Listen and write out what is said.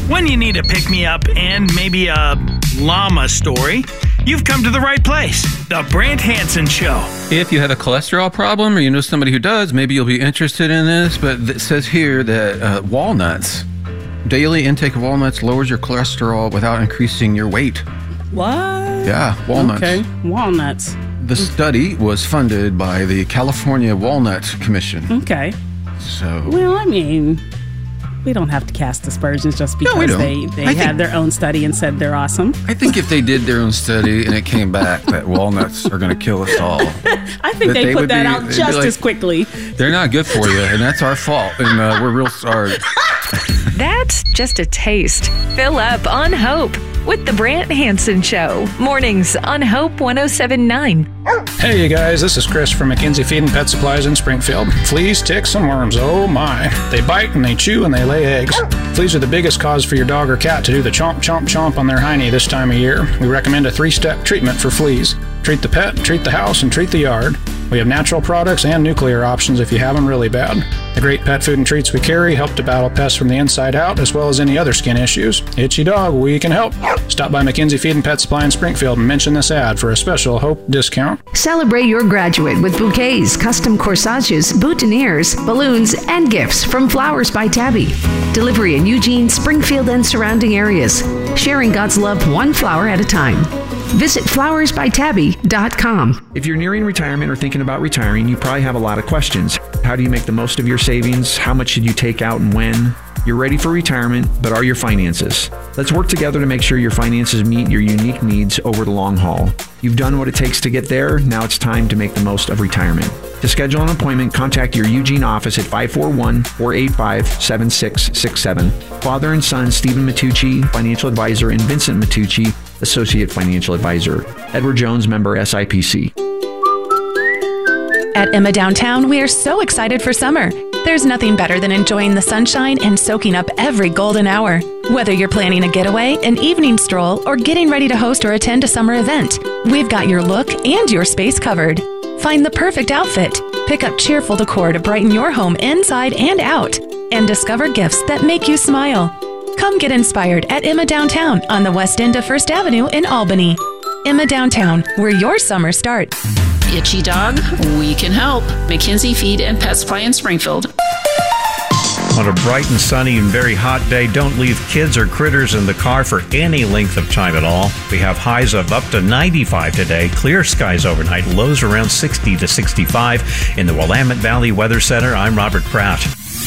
When you need a pick-me-up and maybe a llama story, you've come to the right place. The Brant Hansen Show. If you have a cholesterol problem or you know somebody who does, maybe you'll be interested in this, but it says here that walnuts, daily intake of walnuts lowers your cholesterol without increasing your weight. What? Yeah, walnuts. Okay, walnuts. The study was funded by the California Walnut Commission. Okay. So, well, I mean, we don't have to cast aspersions just because they had their own study and said they're awesome. I think if they did their own study and it came back that walnuts are going to kill us all. I think they put that out just as quickly. They're not good for you, and that's our fault, and we're real sorry. That's just a taste. Fill up on hope with the Brant Hansen Show. Mornings on Hope 107.9. Hey, you guys, this is Chris from McKenzie Feed and Pet Supplies in Springfield. Fleas, ticks, and worms, oh my. They bite and they chew and they lay eggs. Fleas are the biggest cause for your dog or cat to do the chomp, chomp, chomp on their hiney this time of year. We recommend a 3-step treatment for fleas. Treat the pet, treat the house, and treat the yard. We have natural products and nuclear options if you have them really bad. The great pet food and treats we carry help to battle pests from the inside out, as well as any other skin issues. Itchy dog, we can help. Stop by McKenzie Feed and Pet Supply in Springfield and mention this ad for a special Hope discount. Celebrate your graduate with bouquets, custom corsages, boutonnieres, balloons, and gifts from Flowers by Tabby. Delivery in Eugene, Springfield, and surrounding areas. Sharing God's love one flower at a time. Visit flowersbytabby.com. If you're nearing retirement or thinking about retiring, you probably have a lot of questions. How do you make the most of your savings? How much should you take out and when? You're ready for retirement, but are your finances? Let's work together to make sure your finances meet your unique needs over the long haul. You've done what it takes to get there. Now it's time to make the most of retirement. To schedule an appointment, contact your Eugene office at 541-485-7667. Father and son Stephen Matucci, financial advisor, and Vincent Matucci, associate financial advisor. Edward Jones, member SIPC. At Emma Downtown, we are so excited for summer. There's nothing better than enjoying the sunshine and soaking up every golden hour. Whether you're planning a getaway, an evening stroll, or getting ready to host or attend a summer event, we've got your look and your space covered. Find the perfect outfit, pick up cheerful decor to brighten your home inside and out, and discover gifts that make you smile. Come get inspired at Emma Downtown on the west end of First Avenue in Albany. Emma Downtown, where your summer starts. Itchy dog, we can help. McKenzie Feed and Pet Supply in Springfield. On a bright and sunny and very hot day, don't leave kids or critters in the car for any length of time at all. We have highs of up to 95 today, clear skies overnight, lows around 60 to 65. In the Willamette Valley Weather Center, I'm Robert Pratt.